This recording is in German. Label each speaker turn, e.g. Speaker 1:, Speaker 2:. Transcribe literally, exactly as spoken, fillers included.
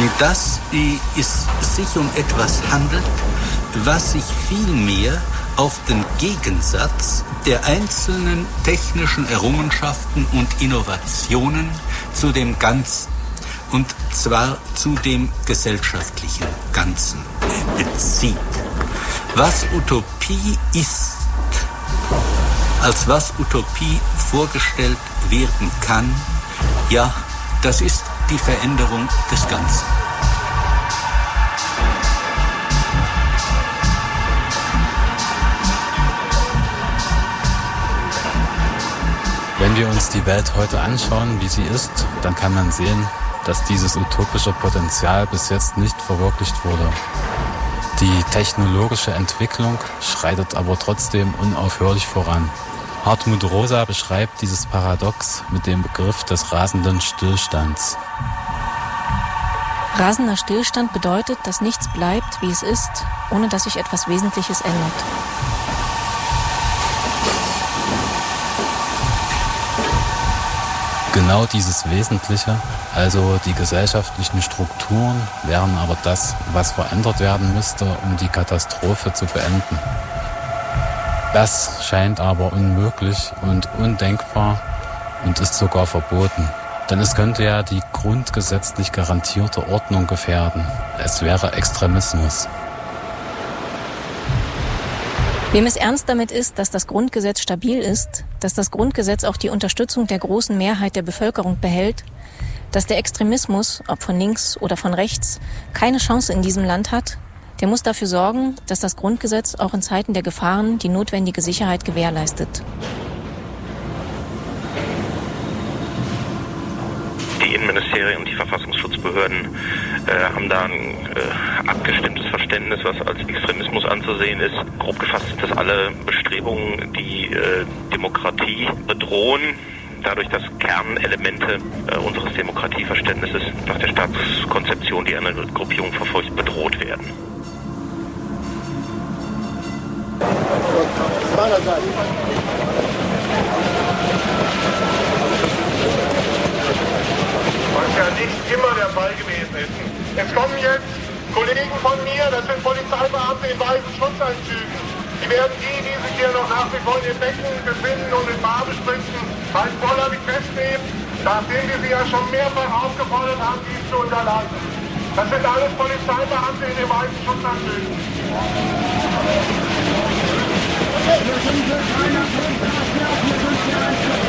Speaker 1: dass es sich um etwas handelt, was sich vielmehr auf den Gegensatz der einzelnen technischen Errungenschaften und Innovationen zu dem Ganzen, und zwar zu dem gesellschaftlichen Ganzen, bezieht. Was Utopie ist, als was Utopie vorgestellt werden kann, ja, das ist die Veränderung des Ganzen.
Speaker 2: Wenn wir uns die Welt heute anschauen, wie sie ist, dann kann man sehen, dass dieses utopische Potenzial bis jetzt nicht verwirklicht wurde. Die technologische Entwicklung schreitet aber trotzdem unaufhörlich voran. Hartmut Rosa beschreibt dieses Paradox mit dem Begriff des rasenden Stillstands.
Speaker 3: Rasender Stillstand bedeutet, dass nichts bleibt, wie es ist, ohne dass sich etwas Wesentliches ändert.
Speaker 2: Genau dieses Wesentliche, also die gesellschaftlichen Strukturen, wären aber das, was verändert werden müsste, um die Katastrophe zu beenden. Das scheint aber unmöglich und undenkbar und ist sogar verboten. Denn es könnte ja die grundgesetzlich garantierte Ordnung gefährden. Es wäre Extremismus.
Speaker 3: Wem es ernst damit ist, dass das Grundgesetz stabil ist, dass das Grundgesetz auch die Unterstützung der großen Mehrheit der Bevölkerung behält, dass der Extremismus, ob von links oder von rechts, keine Chance in diesem Land hat, der muss dafür sorgen, dass das Grundgesetz auch in Zeiten der Gefahren die notwendige Sicherheit gewährleistet.
Speaker 4: Die Innenministerien und die Verfassungsschutzbehörden äh, haben da ein äh, abgestimmtes Verständnis, was als Extremismus anzusehen ist. Grob gefasst sind das alle Bestrebungen, die äh, Demokratie bedrohen, dadurch, dass Kernelemente äh, unseres Demokratieverständnisses nach der Staatskonzeption, die eine Gruppierung verfolgt, bedroht werden.
Speaker 5: Was ja nicht immer der Fall gewesen ist. Es kommen jetzt Kollegen von mir, das sind Polizeibeamte in weißen Schutzanzügen. Die werden die, die sich hier noch nach wie vor in den Becken befinden und in Farbe spritzen, halt vollständig festnehmen, nachdem wir sie ja schon mehrfach aufgefordert haben, dies zu unterlassen. Das sind alles Polizeibeamte in den weißen Schutzanzügen. Wir sind für keine Proteste, wir sind für ein